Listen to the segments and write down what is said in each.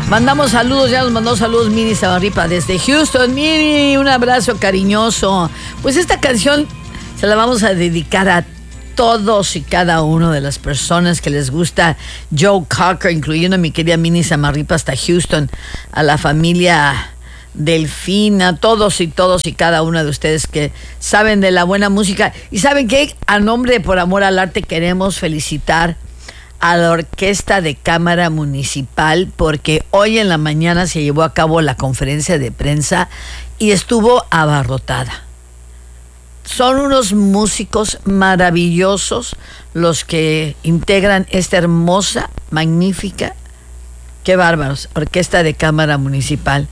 Mandamos saludos, ya nos mandó saludos Mini Samarripa desde Houston. Mini, un abrazo cariñoso. Pues esta canción se la vamos a dedicar a todos y cada uno de las personas que les gusta Joe Cocker, incluyendo a mi querida Mini Samarripa hasta Houston, a la familia Delfina, todos y cada uno de ustedes que saben de la buena música. Y saben que a nombre de Por Amor al Arte queremos felicitar a la Orquesta de Cámara Municipal, porque hoy en la mañana se llevó a cabo la conferencia de prensa y estuvo abarrotada. Son unos músicos maravillosos los que integran esta hermosa, magnífica, qué bárbaros, Orquesta de Cámara Municipal.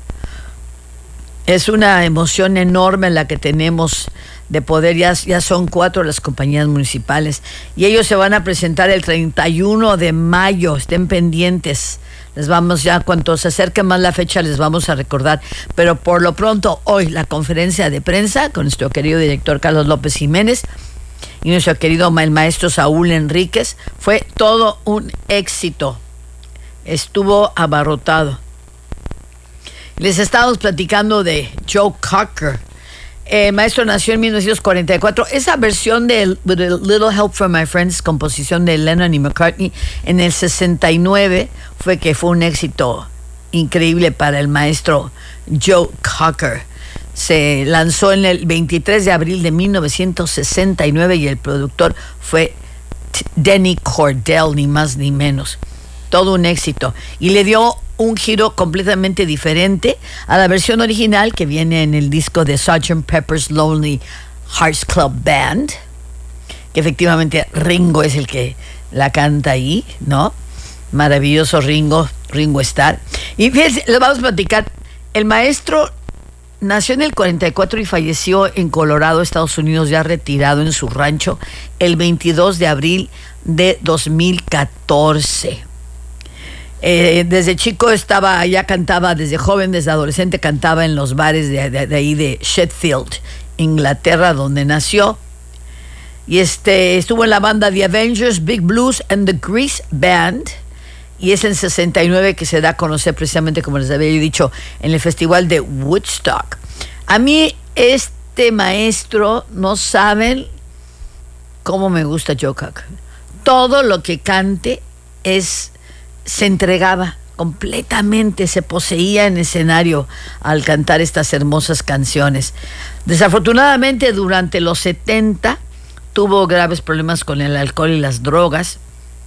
Es una emoción enorme la que tenemos de poder, ya son 4 las compañías municipales y ellos se van a presentar el 31 de mayo, estén pendientes, les vamos ya, cuanto se acerque más la fecha les vamos a recordar, pero por lo pronto hoy la conferencia de prensa con nuestro querido director Carlos López Jiménez y nuestro querido el maestro Saúl Enríquez fue todo un éxito, estuvo abarrotado. Les estábamos platicando de Joe Cocker. El maestro nació en 1944. Esa versión de With a Little Help from My Friends, composición de Lennon y McCartney, en el 69 fue un éxito increíble para el maestro Joe Cocker. Se lanzó en el 23 de abril de 1969 y el productor fue Denny Cordell, ni más ni menos. Todo un éxito. Y le dio un giro completamente diferente a la versión original que viene en el disco de Sgt. Pepper's Lonely Hearts Club Band, que efectivamente Ringo es el que la canta ahí, ¿no? Maravilloso Ringo Starr. Y fíjense, les vamos a platicar, el maestro nació en el 44 y falleció en Colorado, Estados Unidos, ya retirado en su rancho, el 22 de abril de 2014. Desde chico ya cantaba, desde joven, desde adolescente cantaba en los bares de ahí de Sheffield, Inglaterra, donde nació. Y estuvo en la banda The Avengers, Big Blues and the Grease Band. Y es en 69 que se da a conocer precisamente, como les había dicho, en el festival de Woodstock. A mí este maestro, no saben cómo me gusta Joe Cocker. Todo lo que cante se entregaba completamente, se poseía en escenario al cantar estas hermosas canciones. Desafortunadamente durante los 70 tuvo graves problemas con el alcohol y las drogas.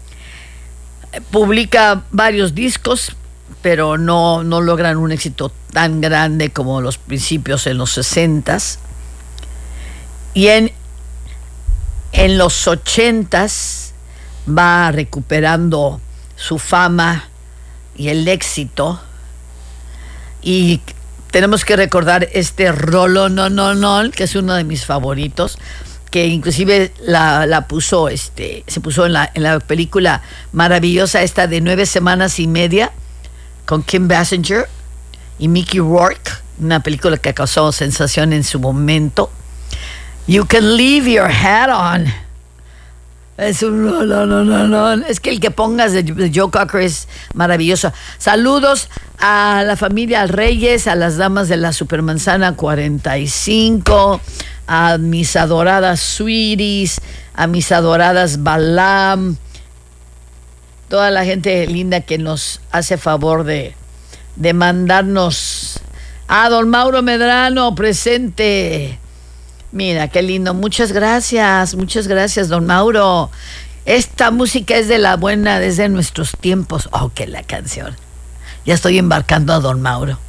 Publica varios discos, pero no logran un éxito tan grande como los principios en los 60s. Y en los 80s va recuperando su fama y el éxito, y tenemos que recordar este Rolón que es uno de mis favoritos, que inclusive la puso se puso en la película maravillosa esta de 9 semanas y media con Kim Basinger y Mickey Rourke, una película que causó sensación en su momento. You can leave your hat on. Es un no. Es que el que pongas de Joe Cocker es maravilloso. Saludos a la familia Reyes, a las damas de la Supermanzana 45, a mis adoradas Sweeties, a mis adoradas Balam, toda la gente linda que nos hace favor de mandarnos. A don Mauro Medrano, presente. Mira, qué lindo. Muchas gracias, don Mauro. Esta música es de la buena desde nuestros tiempos. Oh, que la canción. Ya estoy embarcando a don Mauro.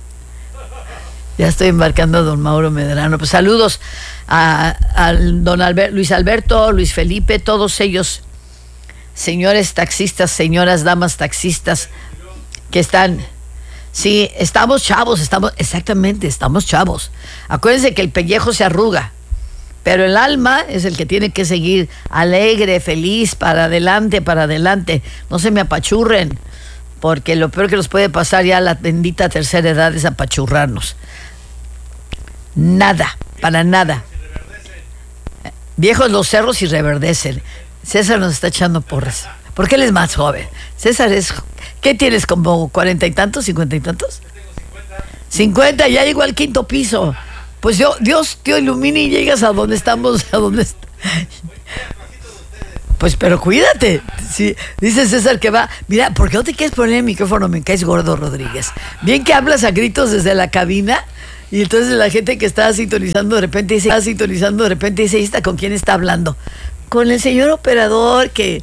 Medrano. Pues saludos a don Luis Alberto, Luis Felipe, todos ellos, señores taxistas, señoras, damas taxistas, que están... Sí, estamos chavos. Acuérdense que el pellejo se arruga, pero el alma es el que tiene que seguir alegre, feliz, para adelante. No se me apachurren, porque lo peor que nos puede pasar ya a la bendita tercera edad es apachurrarnos. Nada, para nada. Viejos los cerros y reverdecen. César nos está echando porras, porque él es más joven. César es ¿Qué tienes, como 40 y tantos, 50 y tantos? 50, ya llegó al quinto piso. Pues Dios te ilumine y llegas a donde estamos, Pues, pero cuídate. Sí, dice César que va. Mira, ¿por qué no te quieres poner el micrófono? Me caes gordo, Rodríguez. Bien que hablas a gritos desde la cabina. Y entonces la gente que está sintonizando de repente dice, ¿y esta con quién está hablando? Con el señor operador que